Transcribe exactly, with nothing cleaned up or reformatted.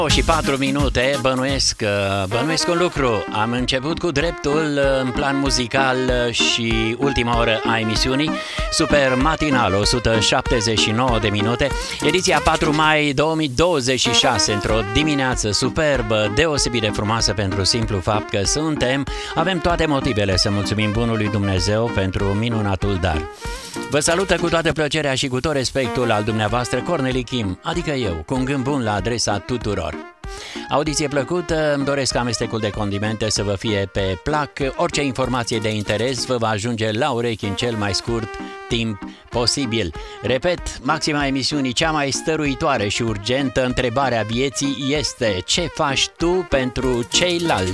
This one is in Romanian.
Și patru minute, bănuiesc, bănuiesc un lucru. Am început cu dreptul în plan muzical și ultima oră a emisiunii, super matinal, o sută șaptezeci și nouă de minute, ediția patru mai două mii douăzeci și șase, într-o dimineață superbă, deosebit de frumoasă pentru simplu fapt că suntem, avem toate motivele să mulțumim bunului Dumnezeu pentru minunatul dar. Vă salută cu toată plăcerea și cu tot respectul al dumneavoastră Corneli Kim, adică eu, cu un gând bun la adresa tuturor. Audiție plăcută, îmi doresc amestecul de condimente să vă fie pe plac, orice informație de interes vă va ajunge la urechi în cel mai scurt timp posibil. Repet, maxima emisiunii, cea mai stăruitoare și urgentă întrebare a vieții este: ce faci tu pentru ceilalți?